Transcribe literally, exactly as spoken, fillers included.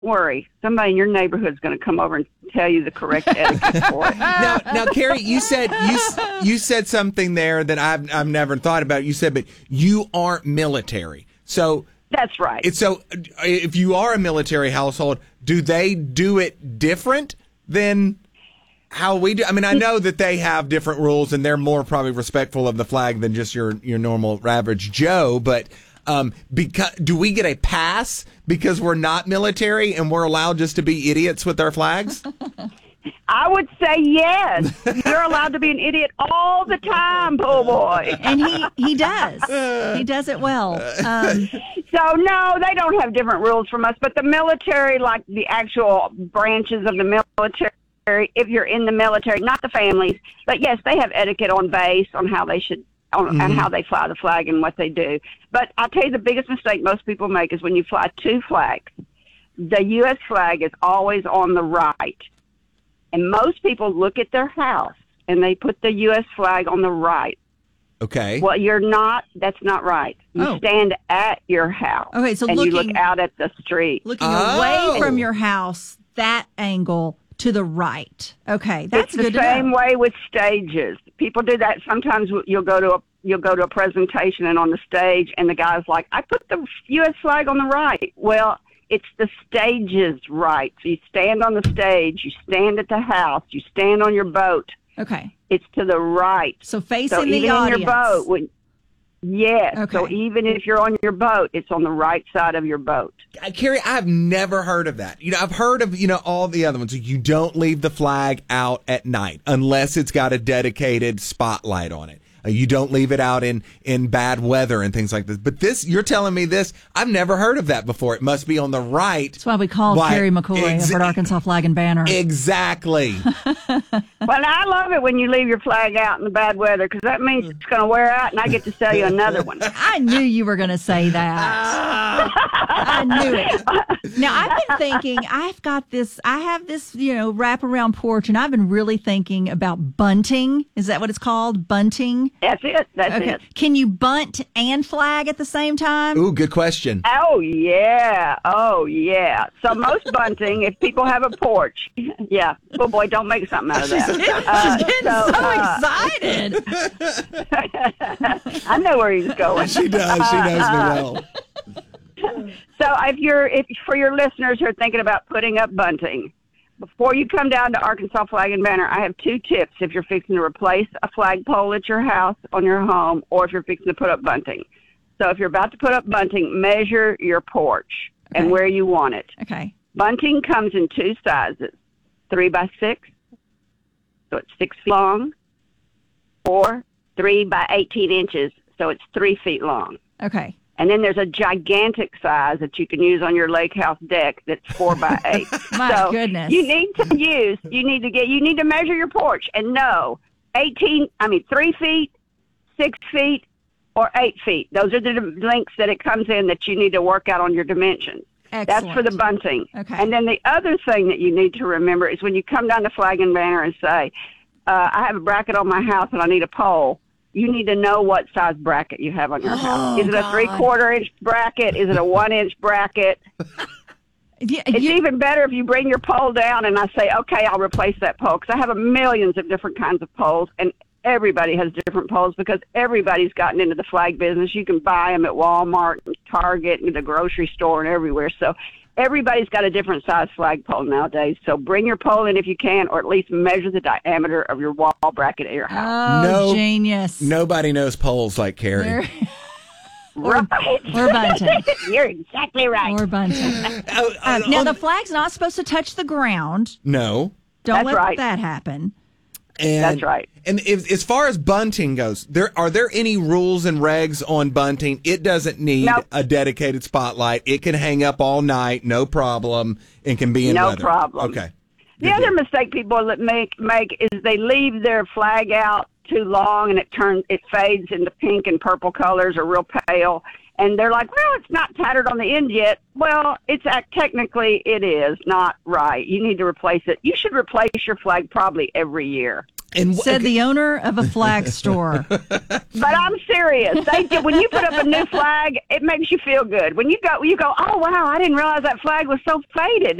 worry. Somebody in your neighborhood is going to come over and tell you the correct etiquette for it. Now, now, Carrie, you said you you said something there that I've I've never thought about. You said, but you aren't military, so that's right. It's so if you are a military household, do they do it different than how we do? I mean, I know that they have different rules and they're more probably respectful of the flag than just your your normal average Joe, but. Um, because do we get a pass because we're not military and we're allowed just to be idiots with our flags? I would say yes. You're allowed to be an idiot all the time, poor boy. And he, he does. He does it well. Um, so, no, they don't have different rules from us. But the military, like the actual branches of the military, if you're in the military, not the families, but yes, they have etiquette on base on how they should On, mm-hmm. and how they fly the flag and what they do. But I'll tell you the biggest mistake most people make is when you fly two flags. The U S flag is always on the right. And most people look at their house and they put the U S flag on the right. Okay. Well, you're not, that's not right. You oh. stand at your house. Okay, so and looking, you look out at the street. Looking oh. away from your house, that angle to the right. Okay, that's it's good the to same know. way with stages. People do that. Sometimes you'll go to a you'll go to a presentation and on the stage, and the guy's like, "I put the U S flag on the right." Well, it's the stage's right. So you stand on the stage, you stand at the house, you stand on your boat. Okay, it's to the right. So facing so the even audience. in your boat, when, yes. Okay. So even if you're on your boat, it's on the right side of your boat. Carrie, I've never heard of that. You know, I've heard of, you know, all the other ones. You don't leave the flag out at night unless it's got a dedicated spotlight on it. Uh, you don't leave it out in, in bad weather and things like this. But this, you're telling me this, I've never heard of that before. It must be on the right. That's why we called why, Carrie McCoy exa- over at Arkansas Flag and Banner. Exactly. Well, I love it when you leave your flag out in the bad weather because that means it's going to wear out and I get to sell you another one. I knew you were going to say that. I knew it. Now, I've been thinking, I've got this, I have this, you know, wraparound porch, and I've been really thinking about bunting. Is that what it's called? Bunting? That's it. That's okay. it. Can you bunt and flag at the same time? Ooh, good question. Oh, yeah. Oh, yeah. So most bunting, if people have a porch, yeah. Oh, boy, don't make something out of that. She's, uh, she's getting so, so uh, excited. I know where he's going. She does. She knows me well. So if you're, if for your listeners who are thinking about putting up bunting, before you come down to Arkansas Flag and Banner, I have two tips if you're fixing to replace a flagpole at your house, on your home, or if you're fixing to put up bunting. So if you're about to put up bunting, measure your porch okay. and where you want it. Okay. Bunting comes in two sizes, three by six, so it's six feet long, or three by eighteen inches, so it's three feet long. Okay. And then there's a gigantic size that you can use on your lake house deck that's four by eight. My so goodness. You need to use, you need to get, you need to measure your porch and know eighteen, I mean, three feet, six feet, or eight feet. Those are the lengths that it comes in that you need to work out on your dimensions. Excellent. That's for the bunting. Okay. And then the other thing that you need to remember is when you come down to Flag and Banner and say, uh, I have a bracket on my house and I need a pole. You need to know what size bracket you have on your oh, house. Is it God. a three-quarter inch bracket? Is it a one-inch bracket? Yeah, it's you, even better if you bring your pole down and I say, okay, I'll replace that pole. Because I have a millions of different kinds of poles, and everybody has different poles because everybody's gotten into the flag business. You can buy them at Walmart and Target and the grocery store and everywhere. So everybody's got a different size flagpole nowadays. So bring your pole in if you can, or at least measure the diameter of your wall bracket at your house. Oh, no, genius. Nobody knows poles like Carrie. Or, right. or bunting. You're exactly right. Or bunting. Oh, Um, uh, now, on- the flag's not supposed to touch the ground. No. Don't That's let right. that happen. And, That's right. And if, as far as bunting goes, there are there any rules and regs on bunting? It doesn't need Nope. a dedicated spotlight. It can hang up all night, no problem, and can be in No weather. problem. Okay. The Good other deal. mistake people that make make is they leave their flag out too long and it turns it fades into pink and purple colors or real pale, and they're like, well, it's not tattered on the end yet. Well, it's act technically it is not right. You need to replace it. You should replace your flag probably every year. And wh- Said the owner of a flag store. But I'm serious. They do, when you put up a new flag, it makes you feel good. When you go, you go, oh wow, I didn't realize that flag was so faded.